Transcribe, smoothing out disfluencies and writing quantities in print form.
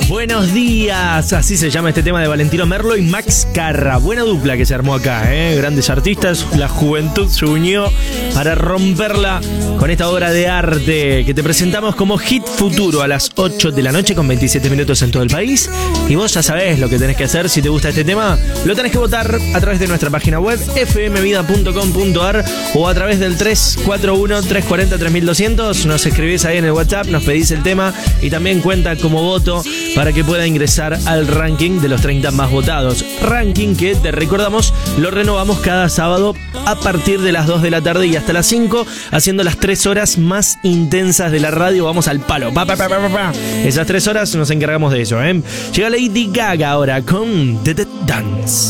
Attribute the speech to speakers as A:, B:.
A: Buenos días, así se llama este tema de Valentino Merlo y Max Carra. Buena dupla que se armó acá, grandes artistas, la juventud se unió para romperla con esta obra de arte que te presentamos como Hit Futuro a las 8 de la noche con 27 minutos en todo el país. Y vos ya sabés lo que tenés que hacer si te gusta este tema. Lo tenés que votar a través de nuestra página web fmvida.com.ar o a través del 341-340-3200. Nos escribís ahí en el WhatsApp, nos pedís el tema y también cuenta como voto para que pueda ingresar al ranking de los 30 más votados. Ranking que, te recordamos, lo renovamos cada sábado a partir de las 2 de la tarde y hasta las 5, haciendo las 3 horas más intensas de la radio. Vamos al palo. Esas 3 horas nos encargamos de eso, Llega Lady Gaga ahora con The Dance.